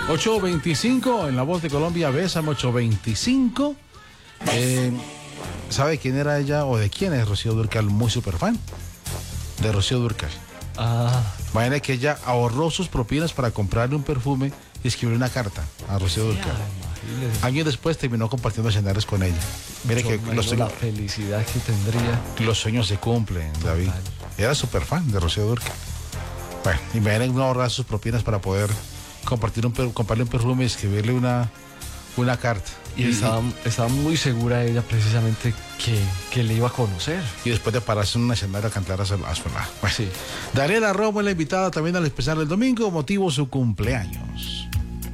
8:25 en La Voz de Colombia, Bésame 8:25. ¿Sabe quién era ella o de quién es Rocío Dúrcal? Muy super fan de Rocío Dúrcal. Imagínate que ella ahorró sus propinas para comprarle un perfume y escribir una carta a Rocío Dúrcal. Años después terminó compartiendo escenarios con ella. Mire que la felicidad que tendría. Los sueños se cumplen, David. Total. Era súper fan de Rocío Dúrcal. Bueno, imaginen no ahorrar sus propinas para poder comprarle un perfume y escribirle una carta. Y estaba muy segura ella precisamente que le iba a conocer. Y después de pararse en un escenario a cantar a su lado. Bueno, Sí. Daniela Romo es la invitada también al especial del domingo, motivo su cumpleaños.